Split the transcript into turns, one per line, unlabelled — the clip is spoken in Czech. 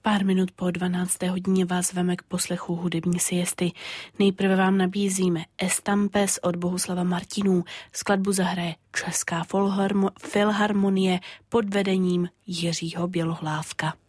Pár minut po 12. hodině vás veme k poslechu hudební siesty. Nejprve vám nabízíme Estampes od Bohuslava Martinů. Skladbu zahraje Česká filharmonie pod vedením Jiřího Bělohlávka.